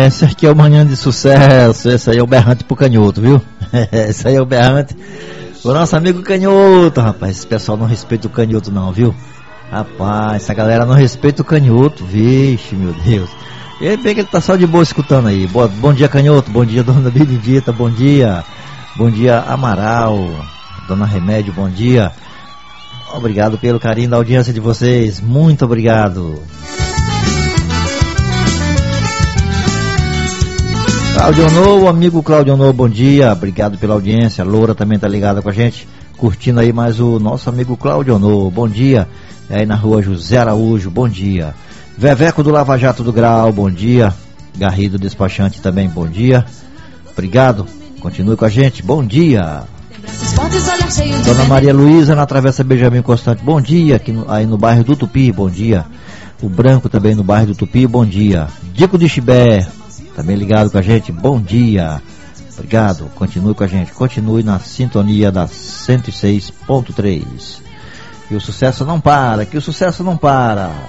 audiência, que é o Manhã de Sucesso. Esse aí é o berrante pro canhoto, viu? Esse aí é o berrante o nosso amigo canhoto, rapaz. Esse pessoal não respeita o canhoto não, viu? Rapaz, essa galera não respeita o canhoto. Vixe, meu Deus. Ele vê que ele tá só de boa escutando aí. Bom dia, canhoto. Bom dia, dona Benedita. Bom dia. Bom dia, Amaral. Dona Remédio, bom dia. Obrigado pelo carinho da audiência de vocês. Muito obrigado. Claudionô, o amigo Claudionô, bom dia. Obrigado pela audiência. A Loura também tá ligada com a gente, curtindo aí mais o nosso amigo Claudionô. Bom dia. É aí na rua José Araújo, bom dia. Veveco do Lava Jato do Grau, bom dia. Garrido Despachante também, bom dia. Obrigado. Continue com a gente, bom dia. Dona Maria Luísa na Travessa Benjamin Constante, bom dia. Aqui aí no bairro do Tupi, bom dia. O Branco também no bairro do Tupi, bom dia. Dico de Chibé, também ligado com a gente, bom dia. Obrigado, continue com a gente, continue na sintonia da 106.3. Que o sucesso não para, que o sucesso não para.